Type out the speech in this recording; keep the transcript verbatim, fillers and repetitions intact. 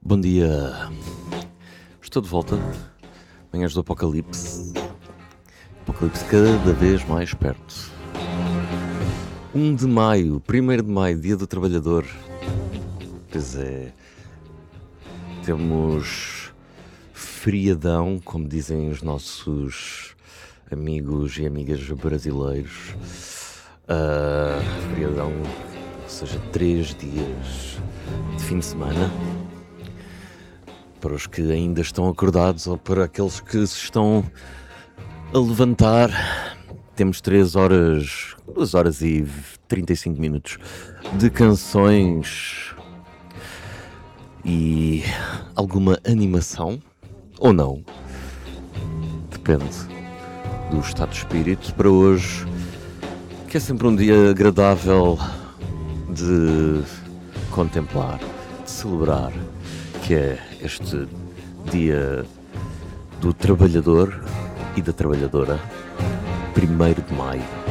Bom dia, estou de volta, manhãs do Apocalipse, Apocalipse cada vez mais perto. um de maio, primeiro de maio, dia do trabalhador. Pois é, temos feriadão, como dizem os nossos amigos e amigas brasileiros. Uh, feriadão, ou seja, três dias de fim de semana. Para os que ainda estão acordados ou para aqueles que se estão a levantar, temos três horas, duas horas e trinta e cinco minutos de canções e alguma animação, ou não, depende do estado de espírito para hoje, que é sempre um dia agradável de contemplar, de celebrar, que é este dia do trabalhador e da trabalhadora, primeiro de maio.